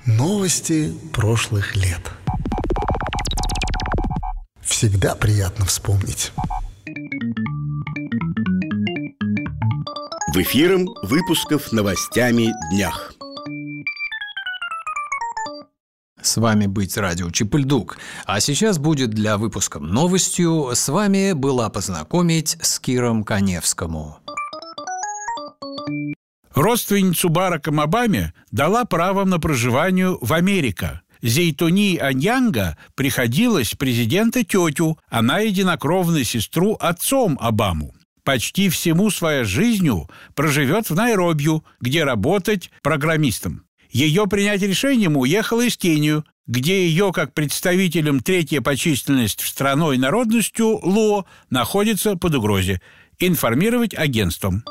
Новости прошлых лет. Всегда приятно вспомнить. В эфиром выпусков новостями днях. С вами быть радио Чип-Ль-Дук. А сейчас будет для выпуска новостью с вами была познакомить с Киром Каневскому. Родственницу Барака Обаме дала право на проживание в Америке. Зейтуни Аньянга приходилась президента тетю, она единокровная сестру отцом Обаму. Почти всему своей жизнью проживет в Найроби, где работать программистом. Ее принять решением уехала из Кении, где ее, как представителем третьей по численности страной народностью Луо, находится под угрозой. Информировать агентством.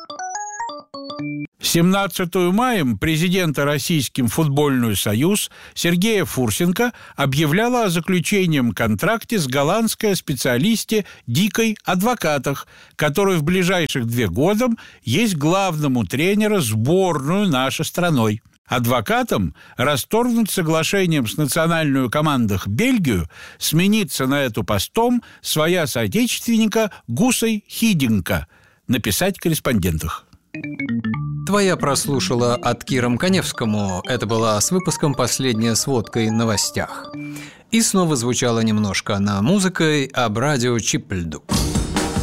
17 мая президента Российским футбольный союз Сергея Фурсенко объявляла о заключении контракте с голландской специалисте Дикой Адвокатах, который в ближайших 2 года есть главному тренеру сборную нашей страной. Адвокатам расторгнуть соглашением с национальной командой Бельгию, смениться на эту постом своя соотечественника Гусей Хидинка, написать корреспондентах. Твоя прослушала от Киром Каневскому. Это была с выпуском «Последняя сводка» о новостях. И снова звучало немножко на музыкой об радио Чип-Ль-Дук.